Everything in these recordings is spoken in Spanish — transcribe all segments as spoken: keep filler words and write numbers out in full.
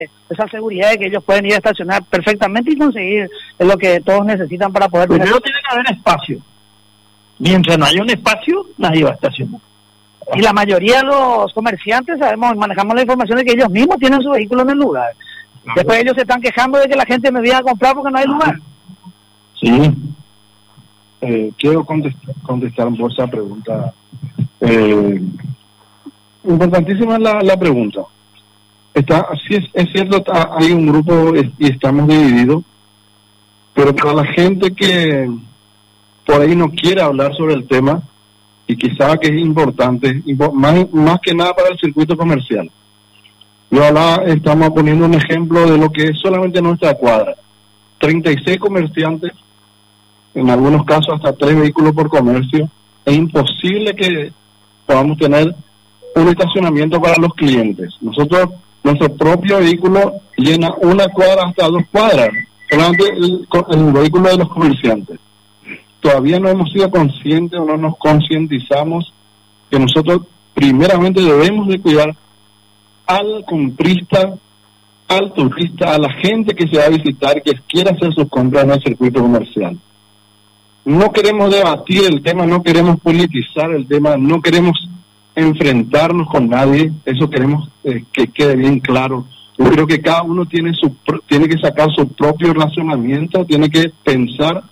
esa seguridad de que ellos pueden ir a estacionar perfectamente y conseguir lo que todos necesitan para poder... Primero tiene que haber espacio. Mientras no haya un espacio, nadie va a estacionar. Y la mayoría de los comerciantes sabemos, manejamos la información de que ellos mismos tienen su vehículo en el lugar. Claro. Después ellos se están quejando de que la gente me viene a comprar porque no hay lugar. Sí. Eh, quiero contestar, contestar por esa pregunta. Eh, importantísima la, la pregunta. Está, sí es, es cierto, está, hay un grupo y estamos divididos, pero para la gente que por ahí no quiere hablar sobre el tema y que sabe que es importante, más, más que nada para el circuito comercial. Yo hablaba, estamos poniendo un ejemplo de lo que es solamente nuestra cuadra. treinta y seis comerciantes, en algunos casos hasta tres vehículos por comercio. Es imposible que podamos tener un estacionamiento para los clientes. Nosotros, nuestro propio vehículo llena una cuadra hasta dos cuadras, solamente el, el vehículo de los comerciantes. Todavía no hemos sido conscientes o no nos concientizamos que nosotros primeramente debemos de cuidar al comprista, al turista, a la gente que se va a visitar, que quiera hacer sus compras en el circuito comercial. No queremos debatir el tema, no queremos politizar el tema, no queremos enfrentarnos con nadie, eso queremos eh, que quede bien claro. Yo creo que cada uno tiene su tiene que sacar su propio razonamiento, tiene que pensar,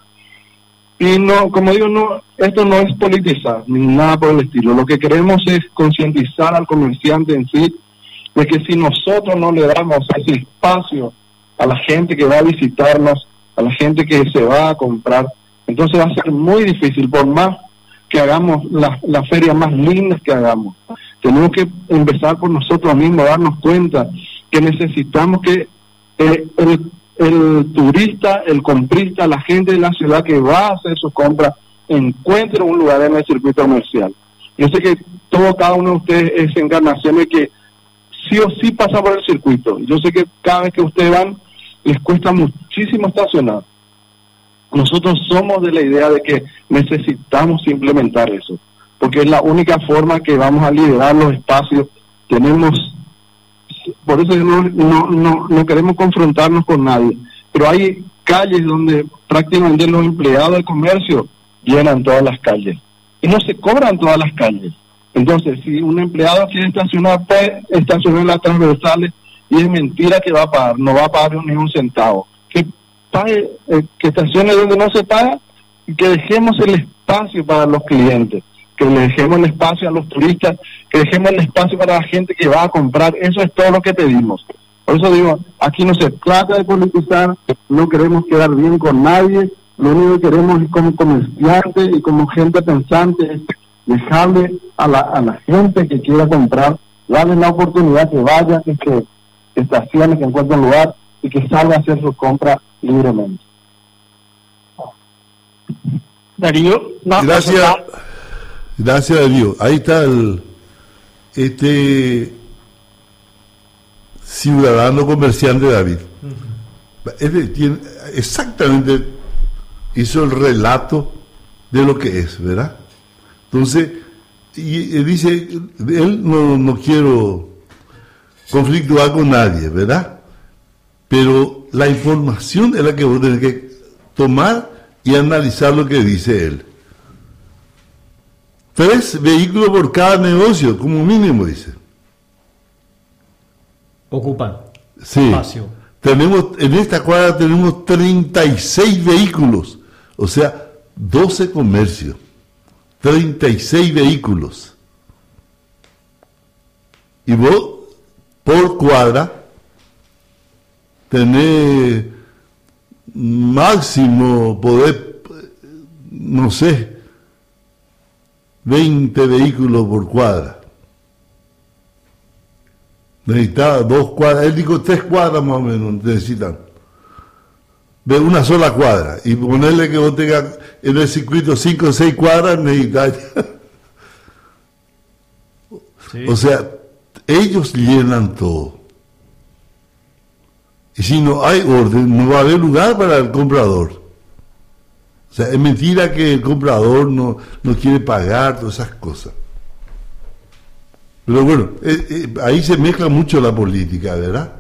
y no, como digo, no, esto no es politizar, ni nada por el estilo. Lo que queremos es concientizar al comerciante en sí, de que si nosotros no le damos ese espacio a la gente que va a visitarnos, a la gente que se va a comprar, entonces va a ser muy difícil, por más que hagamos las la ferias más lindas que hagamos. Tenemos que empezar por nosotros mismos, darnos cuenta que necesitamos que eh, el, el turista, el comprista, la gente de la ciudad que va a hacer sus compras, encuentre un lugar en el circuito comercial. Yo sé que todo, cada uno de ustedes es encarnación de que sí o sí pasa por el circuito. Yo sé que cada vez que ustedes van, les cuesta muchísimo estacionar. Nosotros somos de la idea de que necesitamos implementar eso, porque es la única forma que vamos a liberar los espacios. Tenemos, por eso no, no, no, no queremos confrontarnos con nadie, pero hay calles donde prácticamente los empleados del comercio llenan todas las calles, y no se cobran todas las calles. Entonces, si un empleado quiere estacionar, puede estacionar en las transversales, y es mentira que va a pagar, no va a pagar ni un centavo. Que pague, eh, que estacione donde no se paga, y que dejemos el espacio para los clientes, que le dejemos el espacio a los turistas, que dejemos el espacio para la gente que va a comprar. Eso es todo lo que pedimos. Por eso digo, aquí no se trata de politizar, no queremos quedar bien con nadie, lo único que queremos es como comerciantes y como gente pensante es dejarle a la, a la gente que quiera comprar, darle la oportunidad que vaya, que se estacione, que encuentre un lugar y que salga a hacer su compra libremente. Darío, no, gracias, no. gracias Darío. Ahí está el este ciudadano comerciante David. Uh-huh. Este tiene, exactamente hizo el relato de lo que es, ¿verdad? Entonces, y, y dice, él no, no quiero conflictuar con nadie, ¿verdad? Pero la información es la que vos tenés que tomar y analizar lo que dice él. Tres vehículos por cada negocio, como mínimo, dice. Ocupan sí. espacio. Tenemos, en esta cuadra tenemos treinta y seis vehículos, o sea, doce comercios. treinta y seis vehículos. Y vos, por cuadra, tenés máximo poder, no sé, veinte vehículos por cuadra. Necesitaba dos cuadras, él dijo tres cuadras más o menos necesitan. De una sola cuadra, y ponerle que vos tengas en el circuito cinco o seis cuadras, necesitas. Sí. O sea, ellos llenan todo. Y si no hay orden, no va a haber lugar para el comprador. O sea, es mentira que el comprador no, no quiere pagar todas esas cosas. Pero bueno, eh, eh, ahí se mezcla mucho la política, ¿verdad?